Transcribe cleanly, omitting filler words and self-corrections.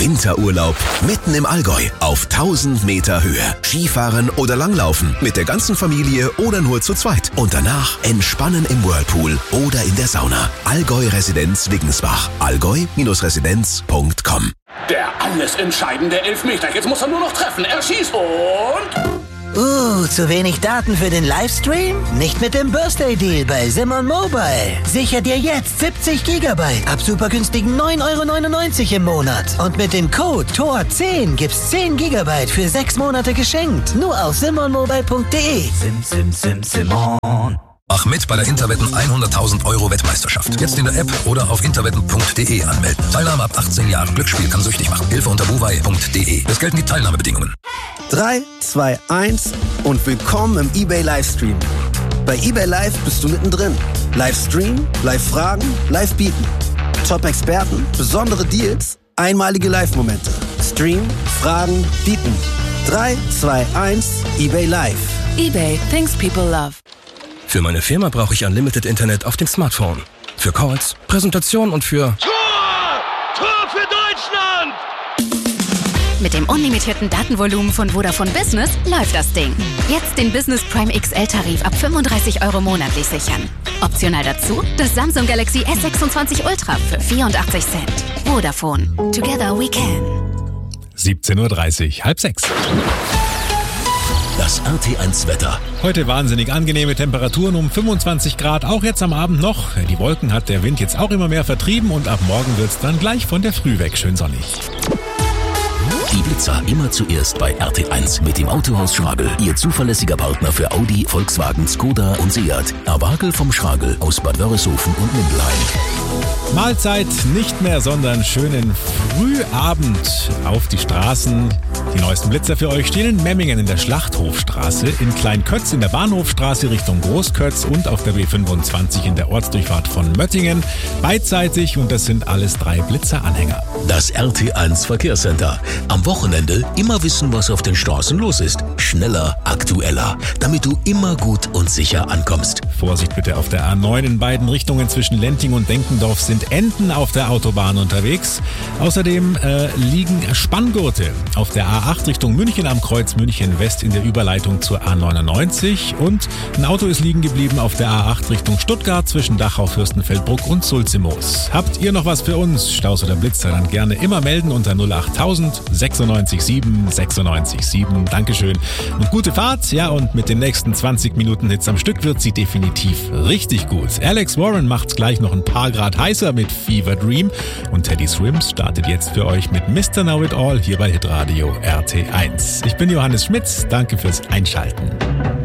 Winterurlaub mitten im Allgäu auf 1000 Meter Höhe. Skifahren oder Langlaufen mit der ganzen Familie oder nur zu zweit. Und danach entspannen im Whirlpool oder in der Sauna. Allgäu Residenz Wiggensbach. allgäu-residenz.com. Der alles entscheidende Elfmeter. Jetzt muss er nur noch treffen. Er schießt und... zu wenig Daten für den Livestream? Nicht mit dem Birthday Deal bei Simon Mobile. Sicher dir jetzt 70 GB ab super günstigen 9,99 € im Monat. Und mit dem Code TOR10 gibt's 10 GB für 6 Monate geschenkt. Nur auf simonmobile.de. Simon. Mach mit bei der Interwetten 100.000 € Wettmeisterschaft. Jetzt in der App oder auf interwetten.de anmelden. Teilnahme ab 18 Jahren. Glücksspiel kann süchtig machen. Hilfe unter buwei.de. Es gelten die Teilnahmebedingungen. 3, 2, 1 und willkommen im eBay Livestream. Bei eBay Live bist du mittendrin. Livestream, Live-Fragen, Live-Bieten. Top-Experten, besondere Deals, einmalige Live-Momente. Stream, Fragen, Bieten. 3, 2, 1, eBay Live. eBay, things people love. Für meine Firma brauche ich Unlimited Internet auf dem Smartphone. Für Calls, Präsentationen und für... Tor für Deutschland! Mit dem unlimitierten Datenvolumen von Vodafone Business läuft das Ding. Jetzt den Business Prime XL-Tarif ab 35 € monatlich sichern. Optional dazu das Samsung Galaxy S26 Ultra für 84 Cent. Vodafone. Together we can. 17:30 Uhr, 5:30. Das RT1-Wetter. Heute wahnsinnig angenehme Temperaturen um 25 Grad, auch jetzt am Abend noch. Die Wolken hat der Wind jetzt auch immer mehr vertrieben und ab morgen wird's dann gleich von der Früh weg schön sonnig. Die Blitzer immer zuerst bei RT1 mit dem Autohaus Schragel. Ihr zuverlässiger Partner für Audi, Volkswagen, Skoda und Seat. Erwagel vom Schragel aus Bad Wörishofen und Mindelheim. Mahlzeit nicht mehr, sondern schönen Frühabend auf die Straßen. Die neuesten Blitzer für euch stehen in Memmingen in der Schlachthofstraße, in Kleinkötz in der Bahnhofstraße Richtung Großkötz und auf der B25 in der Ortsdurchfahrt von Möttingen. Beidseitig und das sind alles 3 Blitzeranhänger. Das RT1 Verkehrscenter. Am Wochenende immer wissen, was auf den Straßen los ist. Schneller, aktueller, damit du immer gut und sicher ankommst. Vorsicht bitte auf der A9 in beiden Richtungen zwischen Lenting und Denkendorf sind Enten auf der Autobahn unterwegs. Außerdem liegen Spanngurte auf der A8 Richtung München am Kreuz München West in der Überleitung zur A99 und ein Auto ist liegen geblieben auf der A8 Richtung Stuttgart zwischen Dachau, Fürstenfeldbruck und Sulzimoos. Habt ihr noch was für uns? Staus oder Blitzer, dann gerne immer melden unter 08000 96 7 96 7. Dankeschön und gute Fahrt. Ja, und mit den nächsten 20 Minuten Hits am Stück wird sie definitiv richtig gut. Alex Warren macht's gleich noch ein paar Grad heißer mit Fever Dream und Teddy Swims startet jetzt für euch mit Mr. Know It All hier bei Hitradio RT1. Ich bin Johannes Schmitz, danke fürs Einschalten.